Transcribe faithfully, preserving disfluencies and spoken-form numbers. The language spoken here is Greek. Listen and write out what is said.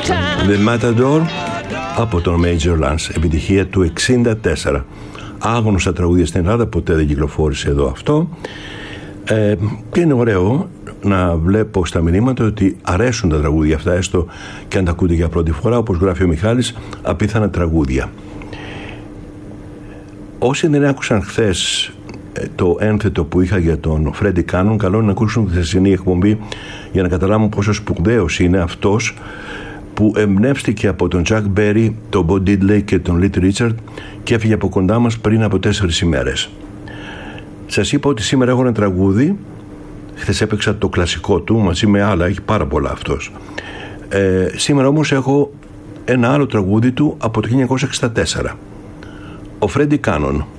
The Matador από τον Major Lance, επιτυχία του εξήντα τέσσερα. Άγνωστα τραγούδια στην Ελλάδα, ποτέ δεν κυκλοφόρησε εδώ αυτό. Ε, και είναι ωραίο να βλέπω στα μηνύματα ότι αρέσουν τα τραγούδια αυτά, έστω και αν τα ακούτε για πρώτη φορά, όπως γράφει ο Μιχάλης, απίθανα τραγούδια. Όσοι δεν άκουσαν χθες το ένθετο που είχα για τον Φρέντι Κάνον, καλό είναι να ακούσουν τη χθεσινή εκπομπή για να καταλάβουν πόσο σπουδαίος είναι αυτός που εμπνεύστηκε από τον Τζακ Μπέρι, τον Μπο Ντίτλεϊ και τον Λιτ Ρίτσαρντ και έφυγε από κοντά μας πριν από τέσσερις ημέρες. Σας είπα ότι σήμερα έχω ένα τραγούδι, χθες έπαιξα το κλασικό του μαζί με άλλα, έχει πάρα πολλά αυτός. Ε, σήμερα όμως έχω ένα άλλο τραγούδι του από το χίλια εννιακόσια εξήντα τέσσερα. Ο Φρέντι Κάνον.